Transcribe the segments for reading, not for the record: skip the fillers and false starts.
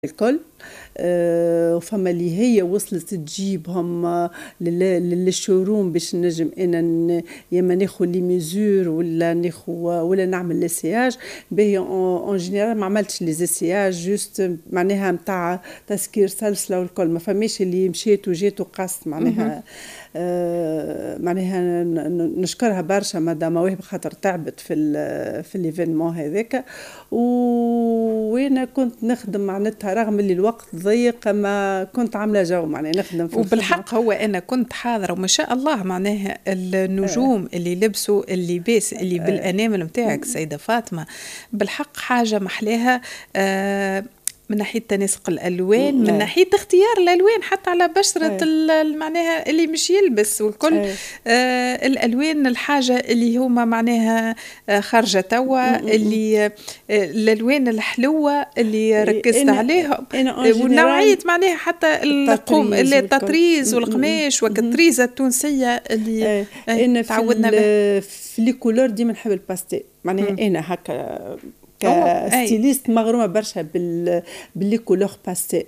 الكل. وفما اللي هي وصلت تجيبهم للشوروم باش نجم انا ياما ناخذ لي ميزور ولا نعمل ليسياج. باهي اون جينيرال ما عملتش لي زيسياج، جوست معناها نتاع تسكير سلسله والكل. ما فماش اللي مشيت وجيت وقصت معناها. معناها نشكرها برشا مدام مواهب خاطر تعبت في الايفينمون هذاك. وانا كنت نخدم معناتها رغم اللي الوقت ضيق، ما كنت عامله جو معناها نخدم في وبالحق هو انا كنت حاضره وما شاء الله معناها النجوم اللي لبسوا اللباس اللي بالانامل نتاعك سيده فاطمه بالحق حاجه محلاها. من ناحيه تناسق الالوان، من ناحيه اختيار الالوان حتى على بشره معناها اللي مش يلبس والكل. الالوان الحاجه اللي هما معناها خارجه توا، اللي الالوان الحلوه اللي ركزت عليها، ونوعيه معناها حتى التطريز والقماش والطريزه التونسيه اللي تعودنا بها. في لي كولور ديما نحب الباستيل معناها. انا هكا كستيليست مغرومه برشا باللي كولور باستيل.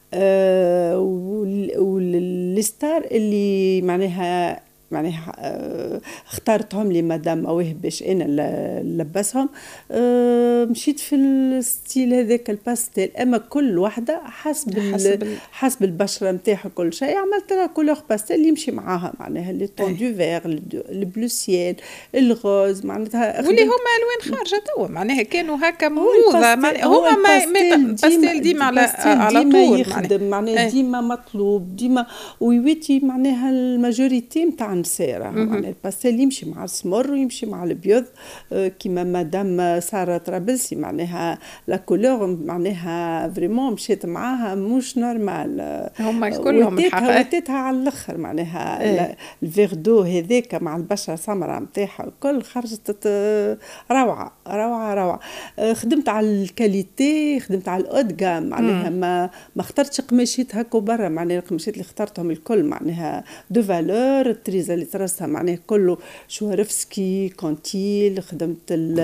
والستار اللي معناها اختارتهم لي مدام مواهب باش انا نلبسهم. مشيت في الستيل هذاك الباستيل، اما كل واحده حسب البشره نتاعها كل شيء عملت لها كولور باستيل يمشي معاها معناها لي طون دو فير، البلو سيل، الغوز معناتها. واللي هما الوان خارجه توا معناها كانوا هكا موضه هما الباستيل ديما على طول يخدم معناها ديما مطلوب ديما ويويتي معناها الماجوريتي نتاع السيرة. معناها الباستيل يمشي مع السمر ويمشي مع الابيض كيما مدام سارة طرابلسي معناها لا كولور معناها فريمون مشيت معاها مش نورمال. هما كلهم وديتها على الاخر معناها. الفيغ دو هذاك مع البشره سمراء نتاعها الكل خرجت روعه روعه روعه. خدمت على الكاليتي، خدمت على الاود جام معناها. ما اخترتش قماشات هكا برا معناها. القماشات اللي اخترتهم الكل معناها دو فالور. التريزه اللي ترسها معناها كله شوارفسكي كونتيل. خدمت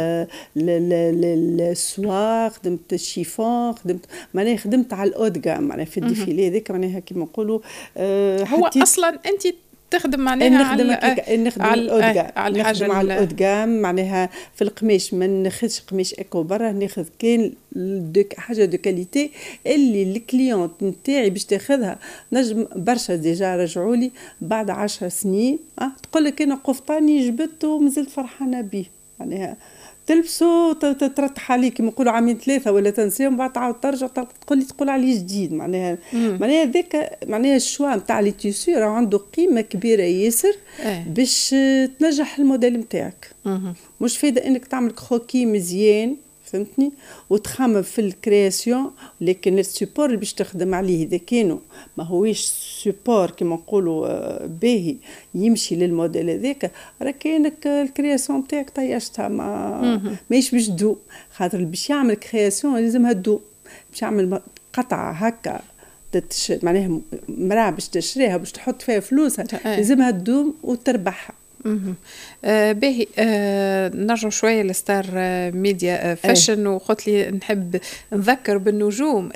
السوا، خدمت الشيفون، خدمت على الاود جام معناها في الديفيلي هذاك معناها كيما نقولوا. هو اصلا انت تخدم معناها على الحاجه مع الاودغام معناها. في القماش ما ناخذش قماش اكو برا، ناخذ كان حاجه دو كاليتي اللي الكليونت نتاعي باش تاخذها نجم برشا. ديجا رجعوا لي بعد 10 سنين تقول لك انا قفطاني جبته ومازلت فرحانه به معناها. تلبسه ترتح عليك كيما نقولوا عامين 3 ولا تنسيهم بعد تعاود ترجع تقول عليه جديد معناها. معناها ذاك معناها الشوا نتاع لي تيسو راه عنده قيمه كبيره ياسر باش تنجح الموديل نتاعك. مش فايده انك تعمل كروكي مزيان فهمتني وتخمم في الكرياسيون، لكن السيبور اللي باش تخدم عليه اذا كانوا ما هويش سيبور كما نقولوا باهي يمشي للموديل هذاك، راه كانك الكرياسيون تاعك طيشتها ماهيش باش تدو. خاطر باش يعمل كرياسيون لازمها تدو. باش يعمل قطعه هكا معناها مراه باش تشريها باش تحط فيها فلوسها لازمها تدوم وتربحها. باهي نرجع شويه لستار ميديا فاشن. وقلت لي نحب نذكر بالنجوم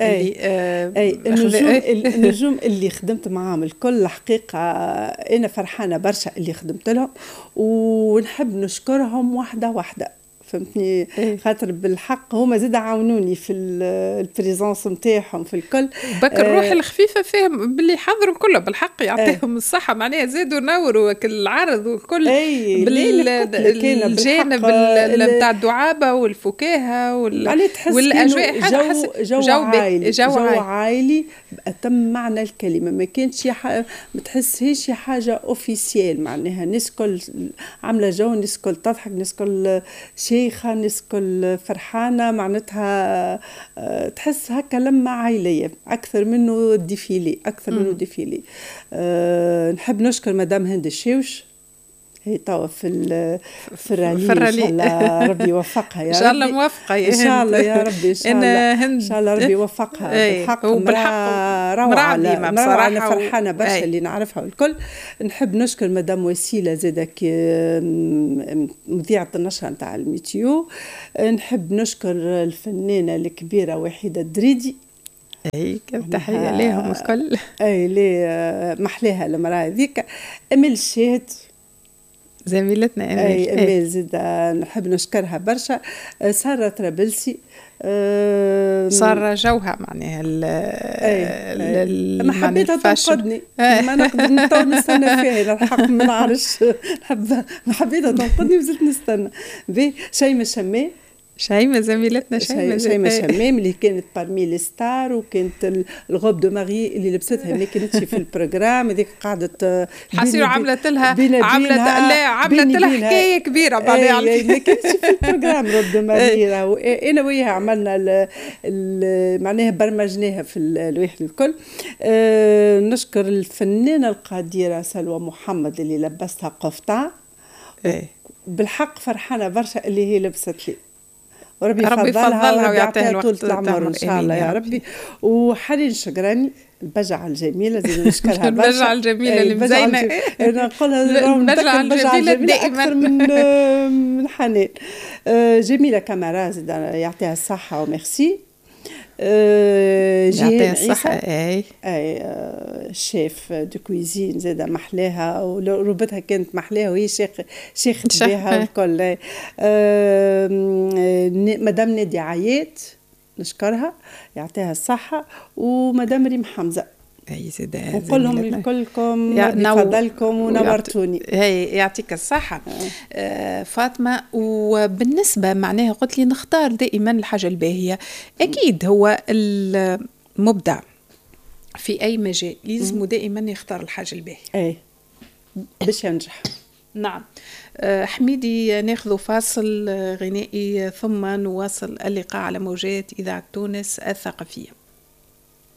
النجوم اللي خدمت معاهم الكل. الحقيقه انا فرحانه برشا اللي خدمت لهم ونحب نشكرهم واحده واحده فهمتني. خاطر بالحق هما زاد عاونوني في البريزونس نتاعهم في الكل. بك الروح الخفيفه فيهم باللي حضروا كله بالحق يعطيهم الصحه معناها زادوا نوروا العرض والكل بالجانب نتاع الدعابه والفكاهه والاجواء. جو عائلي بأتم معنى الكلمه. ما كانتش ما تحسهاش حاجه اوفيسيال معناها. الناس كل عامله جو، الناس كل تضحك، الناس كل شيخة، الناس كل فرحانة معناتها. تحس هكا لما عائلية أكثر منه ديفيلي نحب نشكر مدام هند الشيوش. هي توا في الرالي ان شاء الله ربي يوفقها يا رب. ان شاء الله موفقه ان شاء الله يا ربي ان شاء الله ان شاء الله ربي يوفقها. بالحق روعه بصراحه. انا فرحانه برشا اللي نعرفها الكل. نحب نشكر مدام وسيله زادك مذيعه النشره نتاع الميتيو. نحب نشكر الفنانه الكبيره وحيده الدريدي اي كم تحيه ليهم الكل. اي لي محلاها المراه هذيك. امل الشاهد زميلتنا اي امال زيد نحب نشكرها برشا. ساره طرابلسي صار جوها معناها ما حبيتها تنقدني ما نقدر تو نستنى فيها الحق ما نعرفش ما حبيتها تنقدني وزلت نستنى شيماء شمام. شيماء زميلتنا شيماء شمام اللي كانت بارمي لي ستار وكانت الغوب دو ماري اللي لبستها ما كانتش في البروجرام هذيك قعدت حسيرو عملت لها حكايه كبيره بعدها ما كانتش في البروجرام غوب دو ماري. انا وياها عملنا معناها برمجناها في الواحد الكل. نشكر الفنانه القديره سلوى محمد اللي لبستها قفطان. بالحق فرحانه برشا اللي هي لبست لي وربي يفضلها ويعطيها طول العمر ان شاء الله يا ربي. وحنين شقراني البجعه الجميله زي نشكرها برشا. البجعه الجميله اللي مزينه انا نقولها البجعه الجميله دائما اكثر من حنين. جميله كاميرا زيد يعطيها الصحه وميرسي. يعطيها الصحة. اي شيف دو كويزين زاد محلاها وربتها كانت محلاها وهي شيخت بها والكل. مدام نادي عيات نشكرها يعطيها الصحة. ومدام ريم حمزة اي زيد نقول لهم لكلكم بفضلكم ونورتوني. هي يعطيك الصحة. فاطمة. وبالنسبة معناها قلت لي نختار دائما الحاجة الباهية. أكيد هو المبدع في أي مجال لازم دائما يختار الحاجة الباهية أي باش ينجح. نعم. حميدي ناخذ فاصل غنائي ثم نواصل اللقاء على موجات إذاعة تونس الثقافية.